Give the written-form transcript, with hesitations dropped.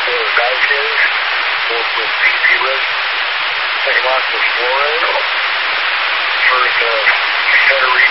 Vázquez, fourth with PC Risk, second lock with Flores, first Federico.